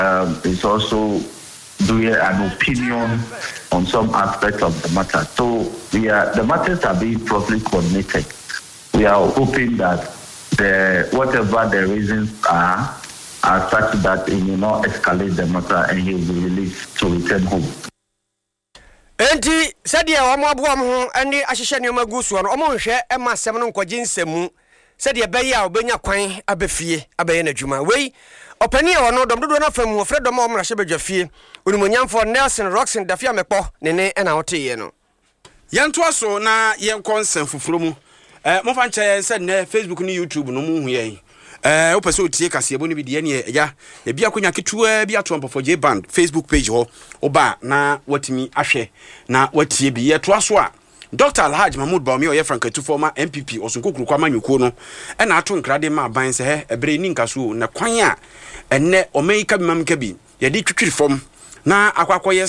is also doing an opinion on some aspects of the matter. So the matters are being properly coordinated. We are hoping that whatever the reasons are such that it will not escalate the matter and he will be released to return home. Enti said ya wamuabuwa mhu andi ashisha ni umagusu wano omo nshe ema semeno nkwaji nsemu said ya beya obenya kwan abefie abeye na juma wei opani ya wano domdodo na famu ofredo ma omra shebe jafie unimonyamfo Nelson Roxon dafia mekpo nene ena hote ye no yanto so na yenkon fufuro mu mo fa nche se na Facebook ni YouTube no mu hu ye opese otie kase ebo ni bi de ne ya bia akonya ketua bi ato ampofo J band Facebook page ho oba na watimi ahwe na watie bi yeto aso a Dr. Alhaji Mahmoud Bawumia oye Frankatu former MPP osunkokuru kwa manyuko no na ato nkrade ma ban se he ebre ni nkaso na kwan a enne omeika bi mamka bi ye di twitwiri fom na akwakoye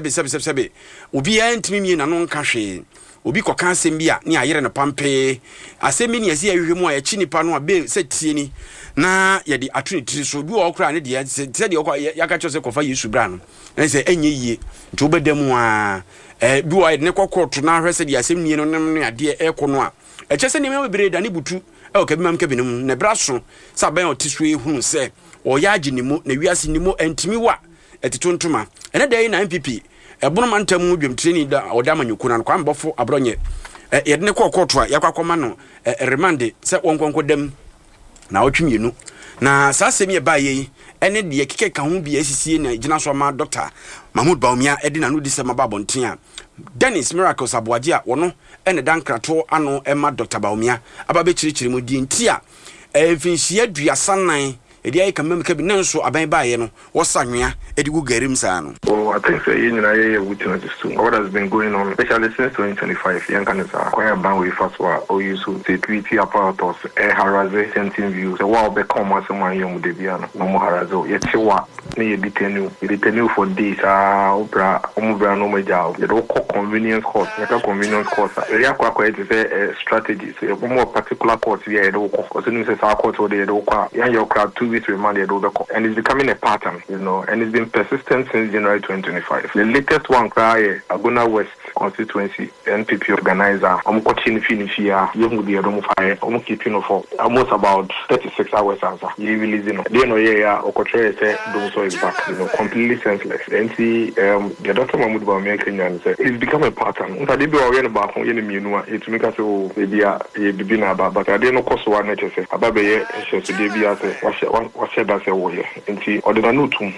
sebe obi ya ntimi mi na no nka hwe obi koka asem bia ni ayere ne pampe asem ni yesi ahwehwemu a yachi nipa no abe se tie ni na ye di atunitiri so bi okra ne de se de yaka chose kofa Yesu bra no na se enye yie nti obedam a bi wa ne kokoto na hwese de asem ni no ne ade ekono a echese ne me bebre da ne butu okabi mam kabinum ne bra so saban otiso ehunu se oyaage ni mu na wiase ni mu entimi wa etitontoma ene da yi na MPP ebono mantamu dwemtreni da odama nyukuna no kwa mbofo abronye yede ne kokoto a yakwakoma no remande se wonkonko dem na otwemienu na sasemi e baye ene de keke ka ho bia sisie na gina so ma Dr. Mahmoud Bawumia edi na no di se mababonten a Dennis Miracles Aboaje a wono ene dankrato ano ema Dr. Bawumia ababe chirichiri mu di ntia finhia duasanan edi ay kamam kabi nanso aban baaye no wosanwea edi gu garim saa no. I think so witnesses to what has been going on, especially since 2025. Young candidates quite a ban with first war or use to security apparatus, harassing, sending views. The war become as someone young Debiano, no more harazo. Yet you are near detain for days. Opera, no major. The local convenience course, the convenience course. The Yakwa is a strategy. So, a more particular course via the local. Because in the court or the local, your crowd 2 weeks remanded over, and it's becoming a pattern, and it's been persistent since January 2025. The latest one cry Agona West constituency NPP organizer coaching finishia young the fire keeping for almost about 36 hours answer. You releasing Okotre say Domso is back, completely senseless. And see the Dr. Mahmoud Bawumia Kenyan say it's become a pattern. They be already back on it to make us maybe a bibina but I didn't cost one say ababe what said that say and see or the no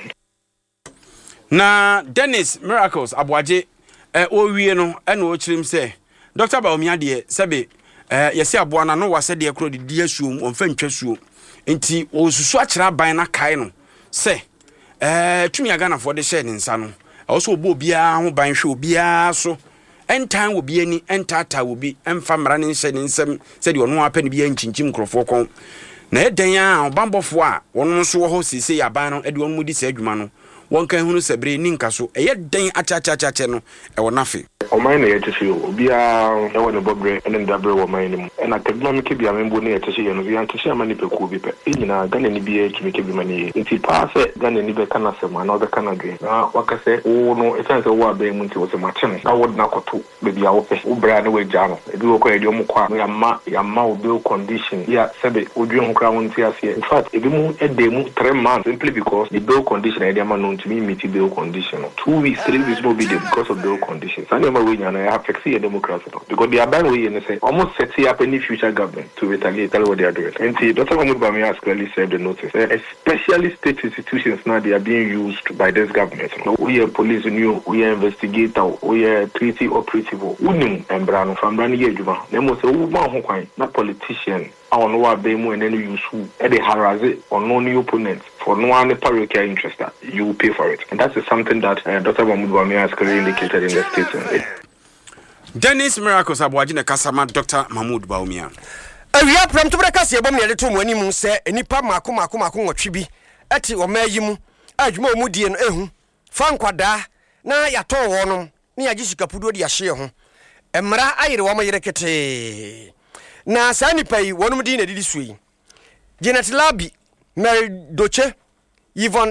na Dennis Miracles Aboaje owie no ena o chirim se Dr. Bawumia de sebe yesi aboa na no wase de ekro de asuom onfa ntwasuo enti osusu akira ban na kai no se tumi aga na fo de share ne nsa no also obo bia ho ban hwe obia so entan wo bia ni entata wo bi emfa mra ne nhyɛ ne nsam se de ono apɛ ne bia nkyinkyim krofo kon na eden a obambofo a wono so wo ho sisi ya ban no de won mudi se adwuma no won kan hunu sebre ni nkaso eye den achachachache no e wonafe o mine ye tese obia e wona bobre ene ndabre wo mine mu na kadna me ke bia membo ne ye tese ye no bia tese amani pe ku bi pe nyina Ghana ni bia tumi ke bi mani nti pa se Ghana ni be kana se ma na be kana dwe na wakase wo no e sense wo abe mu nti wo se ma chene na wo na koto be bia wo pe wo bra na we ja no e bi wo ko e di omo kwa ya ma wo bill condition ya sebe odwe ho kra won ti ase in fact e bi mu e de mu 3 months simply because the bill condition e dey ma no to me meet bill condition 2 weeks 3 weeks no be there because of bill conditions and we have to see a democracy because they are bad way and say almost setting up any future government to retaliate. Tell what they are doing. And see, Dr. Mahmoud Bawumia has clearly served the notice. Especially state institutions now they are being used by this government. We are police new, we are investigator, we are treaty operative. Unim and Brano from Brani Yejuma. They must say, not politician. I don't know what they and then you sue they harass it or no new opponents for no one parochial interest that you will pay for it. And that is something that Dr. Mahmoud Bawumia has clearly indicated in the statement. Dennis Miracles Aboaje na kasama Dr. Mahmoud Bawumia. Awia pram to breka se ebom yede to mo animu se enipa mako nwotwe bi ati o mayi mu adwuma o mu die no ehu fa nkwada na yato wo no na yagi sikapudo de yahye ho emra ayire wo mayire kete na sa nipa yi wonum di na didi suyi Janet Labi Mary Doche Yvonne